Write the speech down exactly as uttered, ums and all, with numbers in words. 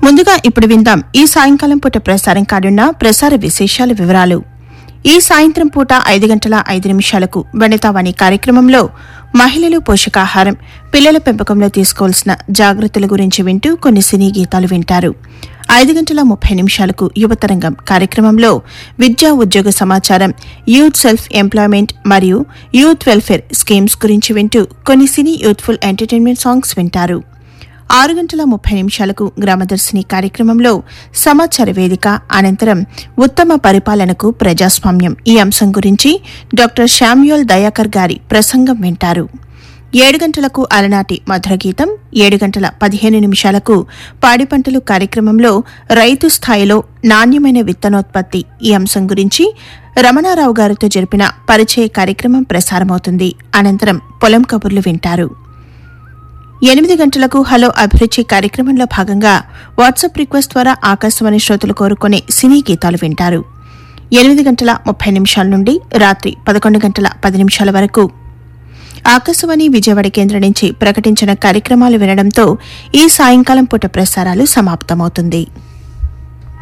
ముందుగా ఇప్పుడు విందాం ఈ సాయంకాలం పూట ప్రసారం కానున్న ప్రసార విశేషాల వివరాలు. ఈ సాయంత్రం పూట ఐదు గంటల ఐదు నిమిషాలకు వనితావాణి కార్యక్రమంలో మహిళలు పోషకాహారం, పిల్లల పెంపకంలో తీసుకోవాల్సిన జాగ్రత్తల గురించి వింటూ కొన్ని సినీ గీతాలు వింటారు. ఐదు గంటల ముప్పై నిమిషాలకు యువతరంగం కార్యక్రమంలో విద్యా ఉద్యోగ సమాచారం, యూత్ సెల్ఫ్ ఎంప్లాయ్మెంట్ మరియు యూత్ వెల్ఫేర్ స్కీమ్స్ గురించి వింటూ కొన్ని సినీ యూత్ఫుల్ ఎంటర్టైన్మెంట్ సాంగ్స్ వింటారు. ఆరు గంటల ముప్పై నిమిషాలకు గ్రామదర్శిని కార్యక్రమంలో సమాచార వేదిక, అనంతరం ఉత్తమ పరిపాలనకు ప్రజాస్వామ్యం ఈ అంశం గురించి డాక్టర్ శామ్యూల్ దయాకర్ గారి ప్రసంగం వింటారు. ఏడు గంటలకు అలనాటి మధుర గీతం, ఏడు గంటల పదిహేను నిమిషాలకు పాడి పంటలు కార్యక్రమంలో రైతు స్థాయిలో నాణ్యమైన విత్తనోత్పత్తి ఈ అంశం గురించి రమణారావు గారితో జరిపిన పరిచయ కార్యక్రమం ప్రసారమవుతుంది. అనంతరం పొలం కబుర్లు వింటారు. ఎనిమిది గంటలకు హలో అభిరుచి కార్యక్రమంలో భాగంగా వాట్సాప్ రిక్వెస్ట్ ద్వారా ఆకాశవాణి శ్రోతలు కోరుకునే సినీ గీతాలు వింటారు. ఎనిమిది గంటల ముప్పై నిమిషాల నుండి రాత్రి పదకొండు గంటల పది నిమిషాల వరకు ఆకాశవాణి విజయవాడ కేంద్రం నుంచి ప్రకటించిన కార్యక్రమాలు వినడంతో ఈ సాయంకాలం పూట ప్రసారాలు సమాప్తమవుతుంది.